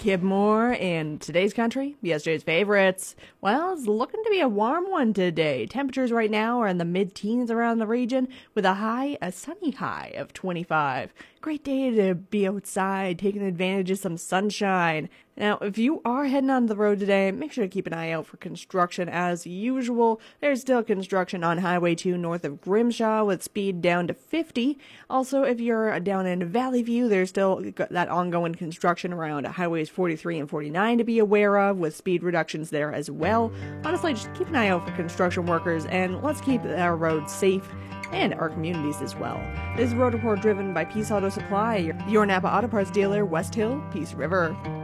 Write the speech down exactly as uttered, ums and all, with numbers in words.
Kip Moore in today's country, yesterday's favorites. Well, it's looking to be a warm one today. Temperatures right now are in the mid-teens around the region with a high, a sunny high of twenty-five. Great day to be outside, taking advantage of some sunshine. Now, if you are heading on the road today, make sure to keep an eye out for construction as usual. There's still construction on Highway two north of Grimshaw with speed down to fifty. Also, if you're down in Valley View, there's still that ongoing construction around Highways forty-three and forty-nine to be aware of with speed reductions there as well. Honestly, just keep an eye out for construction workers and let's keep our roads safe and our communities as well. This is Road Report driven by Peace Auto Supply, your Napa Auto Parts dealer, West Hill, Peace River.